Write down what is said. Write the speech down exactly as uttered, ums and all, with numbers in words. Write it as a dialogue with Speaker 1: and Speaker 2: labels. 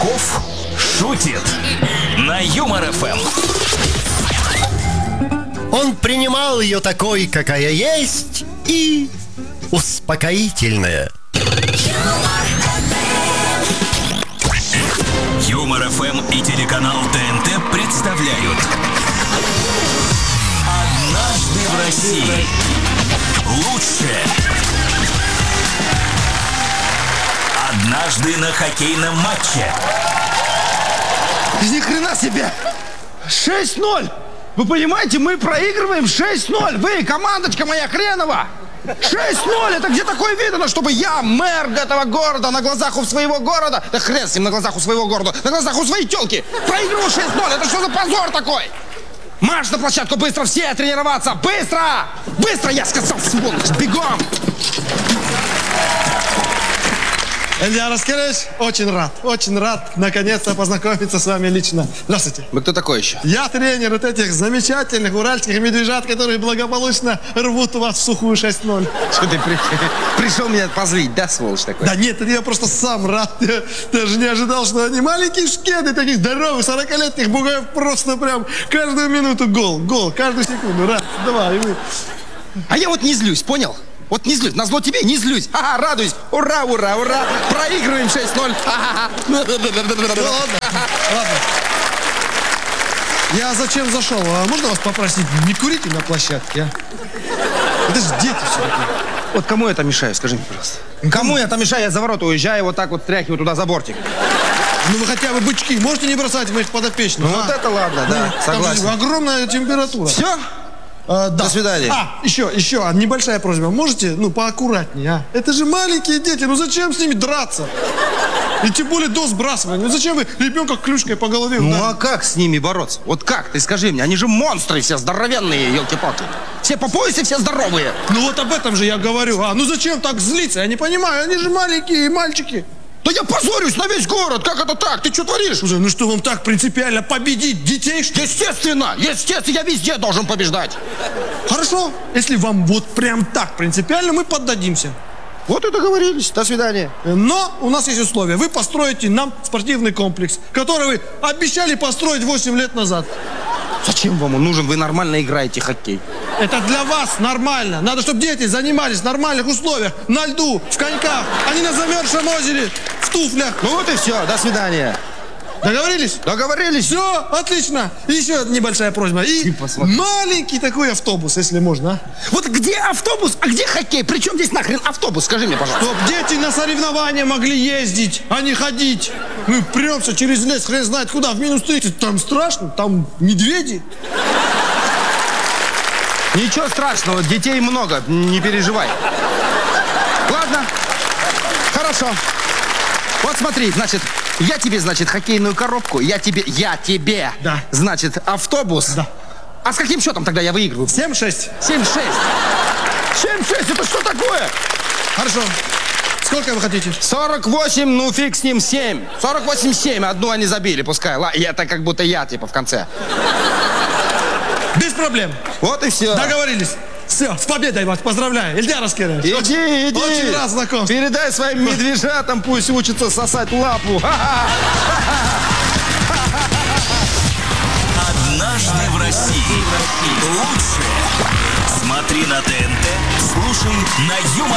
Speaker 1: Кулаков шутит на Юмор эф эм.
Speaker 2: Он принимал ее такой, какая есть, и успокоительная.
Speaker 1: Юмор эф эм и телеканал тэ эн тэ представляют «Однажды в России». Лучшее. Однажды на хоккейном матче.
Speaker 3: Ни хрена себе! шесть ноль! Вы понимаете, мы проигрываем шесть ноль! Вы, командочка моя хренова! шесть ноль! Это где такое видно, чтобы я, мэр этого города, на глазах у своего города, да хрен с ним, на глазах у своего города, на глазах у своей телки, проигрывал шесть ноль! Это что за позор такой? Марш на площадку, быстро все тренироваться! Быстро! Быстро, я сказал, сволочь! Бегом!
Speaker 4: Илья Раскерович, очень рад, очень рад наконец-то познакомиться с вами лично. Здравствуйте.
Speaker 3: Вы кто такой еще?
Speaker 4: Я тренер вот этих замечательных уральских медвежат, которые благополучно рвут у вас в сухую шесть ноль.
Speaker 3: Что ты при... пришел меня позлить, да, сволочь такой?
Speaker 4: Да нет, я просто сам рад. Я даже не ожидал, что они маленькие шкеды, таких здоровых, сорокалетних бугаев, просто прям каждую минуту гол, гол, каждую секунду. Раз, два, и вы.
Speaker 3: А я вот не злюсь, понял? Вот не злюсь, назло тебе не злюсь. Ага, радуюсь. Ура, ура, ура. Проигрываем шесть ноль.
Speaker 4: Ну ладно, ладно. Я зачем зашел? А можно вас попросить, не курите на площадке, а? Это же дети все-таки.
Speaker 3: Вот кому я это мешаю, скажи мне, пожалуйста. Кому я это мешаю? Я за ворота уезжаю, вот так вот тряхиваю туда за бортик.
Speaker 4: Ну вы хотя бы бычки можете не бросать моих подопечных?
Speaker 3: Ну
Speaker 4: а?
Speaker 3: вот это ладно, да,
Speaker 4: Ну,
Speaker 3: согласен.
Speaker 4: там же огромная температура.
Speaker 3: Все?
Speaker 4: А, да.
Speaker 3: До свидания.
Speaker 4: А, еще, еще, небольшая просьба. Можете, ну, поаккуратнее, а? Это же маленькие дети, ну зачем с ними драться? И тем более до сбрасывания. Ну зачем вы ребенка клюшкой по голове ударите?
Speaker 3: Ну а как с ними бороться? Вот как? Ты скажи мне, они же монстры все здоровенные, елки-палки. Все по поясе, все здоровые.
Speaker 4: Ну вот об этом же я говорю. А, ну зачем так злиться? Я не понимаю, они же маленькие мальчики.
Speaker 3: Да я позорюсь на весь город, как это так? Ты что творишь?
Speaker 4: Слушай, ну что вам так принципиально победить детей? Что...
Speaker 3: Естественно, естественно, я везде должен побеждать.
Speaker 4: Хорошо, если вам вот прям так принципиально, мы поддадимся.
Speaker 3: Вот и договорились, до свидания.
Speaker 4: Но у нас есть условия. Вы построите нам спортивный комплекс, который вы обещали построить восемь лет назад.
Speaker 3: Зачем вам он нужен? Вы нормально играете в хоккей.
Speaker 4: Это для вас нормально. Надо, чтобы дети занимались в нормальных условиях. На льду, в коньках, а не на замерзшем озере, в туфлях.
Speaker 3: Ну вот и все, до свидания.
Speaker 4: Договорились?
Speaker 3: Договорились.
Speaker 4: Все, отлично. И еще небольшая просьба. И маленький такой автобус, если можно. А?
Speaker 3: Вот где автобус, а где хоккей? Причем здесь нахрен автобус? Скажи мне, пожалуйста.
Speaker 4: Чтоб дети на соревнования могли ездить, а не ходить. Мы премся через лес, хрен знает куда, в минус тридцать. Там страшно, там медведи.
Speaker 3: Ничего страшного, детей много, не переживай. Ладно, хорошо. Вот смотри, значит, я тебе, значит, хоккейную коробку, я тебе, я тебе,
Speaker 4: да.
Speaker 3: Значит, автобус.
Speaker 4: Да.
Speaker 3: А с каким счетом тогда я выигрываю?
Speaker 4: семь шесть.
Speaker 3: семь шесть. семь шесть, это что такое?
Speaker 4: Хорошо. Сколько вы хотите?
Speaker 3: сорок восемь, ну фиг с ним, семь. сорок восемь семь, одну они забили, пускай. Это как будто я, типа, в конце.
Speaker 4: Без проблем.
Speaker 3: Вот и все.
Speaker 4: Договорились. Все, с победой вас поздравляю. Илья Раскерович.
Speaker 3: Иди,
Speaker 4: очень,
Speaker 3: иди.
Speaker 4: Очень рад знакомству.
Speaker 3: Передай своим медвежатам, пусть учатся сосать лапу.
Speaker 1: «Однажды в России». Лучшее. Смотри на тэ эн тэ, слушай на Юмор.